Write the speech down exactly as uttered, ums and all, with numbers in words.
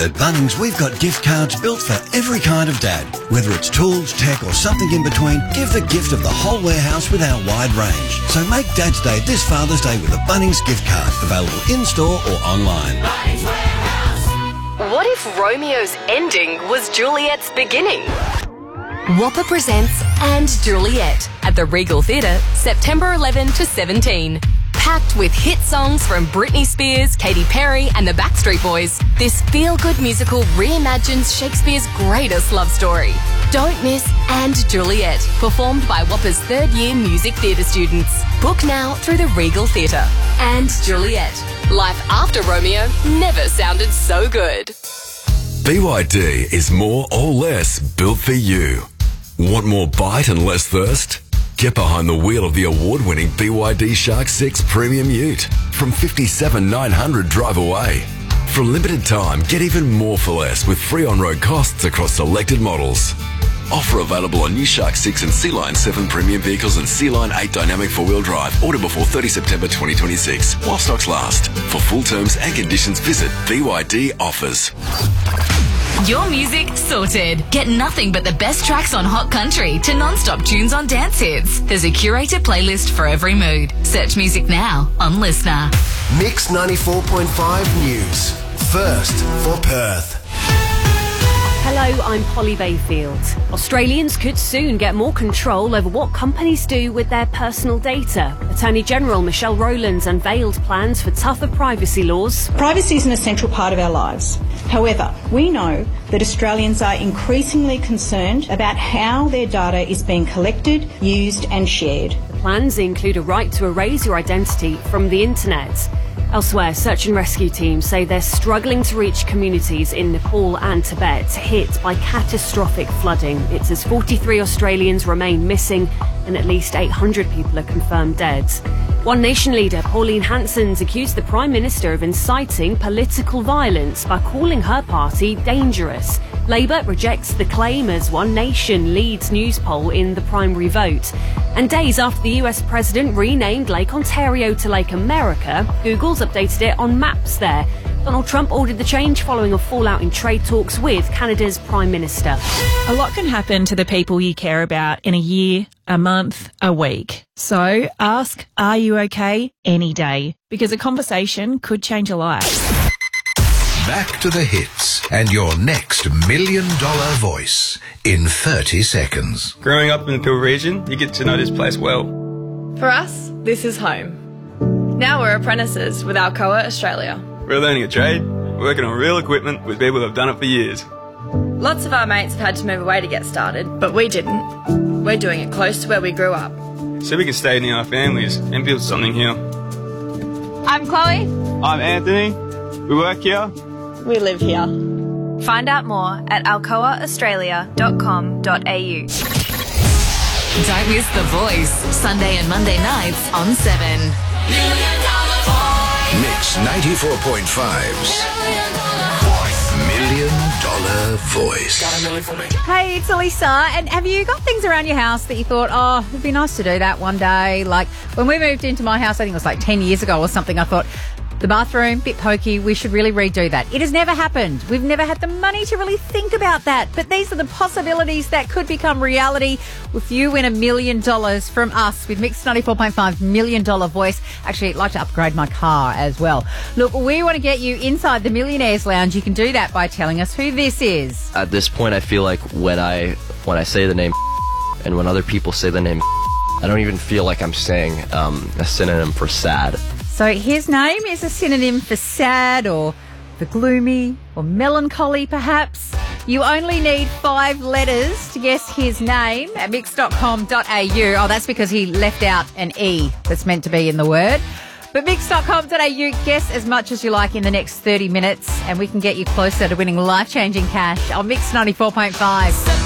At Bunnings, we've got gift cards built for every kind of dad. Whether it's tools, tech or something in between, give the gift of the whole warehouse with our wide range. So make Dad's Day this Father's Day with a Bunnings gift card, available in-store or online. Bunnings Warehouse. What if Romeo's ending was Juliet's beginning? Whopper presents And Juliet at the Regal Theatre, September eleventh to seventeen. Packed with hit songs from Britney Spears, Katy Perry and the Backstreet Boys, this feel-good musical reimagines Shakespeare's greatest love story. Don't miss And Juliet, performed by Whopper's third-year music theatre students. Book now through the Regal Theatre. And Juliet. Life after Romeo never sounded so good. B Y D is more or less built for you. Want more bite and less thirst? Get behind the wheel of the award-winning B Y D Shark six Premium Ute from fifty-seven thousand nine hundred drive away. For a limited time, get even more for less with free on-road costs across selected models. Offer available on new Shark six and Sea Line seven premium vehicles and Sea Line eight dynamic four-wheel drive. Order before thirtieth September twenty twenty-six while stocks last. For full terms and conditions, visit B Y D Offers. Your music sorted. Get nothing but the best tracks on Hot Country to non-stop tunes on dance hits. There's a curated playlist for every mood. Search music now on Listener. Mix ninety-four point five News. First for Perth. Hello, I'm Polly Bayfield. Australians could soon get more control over what companies do with their personal data. Attorney General Michelle Rowlands unveiled plans for tougher privacy laws. Privacy is an essential part of our lives. However, we know that Australians are increasingly concerned about how their data is being collected, used and shared. The plans include a right to erase your identity from the internet. Elsewhere, search and rescue teams say they're struggling to reach communities in Nepal and Tibet hit by catastrophic flooding. It says forty-three Australians remain missing and at least eight hundred people are confirmed dead. One Nation leader, Pauline Hanson's accused the Prime Minister of inciting political violence by calling her party dangerous. Labour rejects the claim as One Nation leads news poll in the primary vote. And days after the U S President renamed Lake Ontario to Lake America, Google's updated it on maps there. Donald Trump ordered the change following a fallout in trade talks with Canada's Prime Minister. A lot can happen to the people you care about in a year, a month, a week. So ask, are you okay, any day? Because a conversation could change a life. Back to the hits and your next million dollar voice in thirty seconds. Growing up in the Peel region, you get to know this place well. For us, this is home. Now we're apprentices with Alcoa Australia. We're learning a trade, working on real equipment with people who have done it for years. Lots of our mates have had to move away to get started, but we didn't. We're doing it close to where we grew up. So we can stay near our families and build something here. I'm Chloe. I'm Anthony. We work here. We live here. Find out more at alcoa australia dot com dot a u. Don't miss The Voice, Sunday and Monday nights on seven. Million Dollar Voice. Mix ninety-four point five's Million Dollar Voice. Got a million for me. Hey, it's Elisa. And have you got things around your house that you thought, oh, it'd be nice to do that one day? Like when we moved into my house, I think it was like ten years ago or something, I thought, the bathroom, bit pokey, we should really redo that. It has never happened. We've never had the money to really think about that. But these are the possibilities that could become reality if you win a million dollars from us with Mix ninety-four point five Million Dollar Voice. Actually, I'd like to upgrade my car as well. Look, we want to get you inside the Millionaires Lounge. You can do that by telling us who this is. At this point, I feel like when I when I say the name and when other people say the name, I don't even feel like I'm saying um, a synonym for sad. So his name is a synonym for sad or for gloomy or melancholy, perhaps. You only need five letters to guess his name at mix dot com dot a u. Oh, that's because he left out an E that's meant to be in the word. But mix dot com dot a u, guess as much as you like in the next thirty minutes and we can get you closer to winning life-changing cash on Mix ninety-four point five.